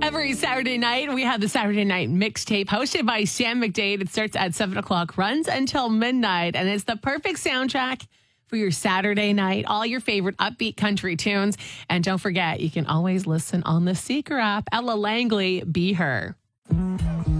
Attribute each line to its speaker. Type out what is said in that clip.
Speaker 1: Every Saturday night, we have the Saturday Night Mixtape hosted by Sam McDade. It starts at 7 o'clock, runs until midnight, and it's the perfect soundtrack for your Saturday night. All your favorite upbeat country tunes. And don't forget, you can always listen on the Seeker app. Ella Langley, Be Her.